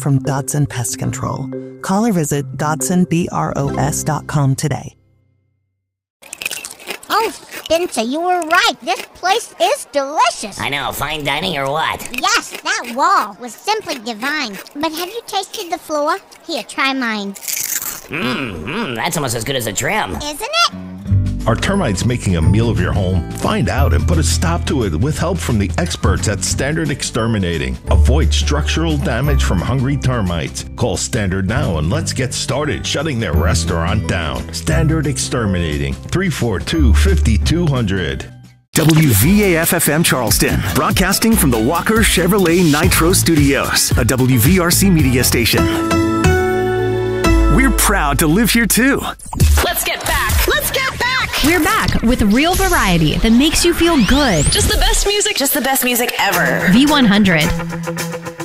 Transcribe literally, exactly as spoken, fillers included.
from Dodson Pest Control. Call or visit Dodson Bros dot com today. Oh, Spencer, you were right. This place is delicious. I know, fine dining or what? Yes, that wall was simply divine. But have you tasted the floor? Here, try mine. Mmm, mm, that's almost as good as a trim. Isn't it? Are termites making a meal of your home? Find out and put a stop to it with help from the experts at Standard Exterminating. Avoid structural damage from hungry termites. Call Standard now and let's get started shutting their restaurant down. Standard Exterminating, three four two, five two zero zero. W V A F F M Charleston, broadcasting from the Walker Chevrolet Nitro Studios, a W V R C media station. We're proud to live here too. Let's get back. Let's get back. We're back with real variety that makes you feel good. Just the best music. Just the best music ever. V one hundred.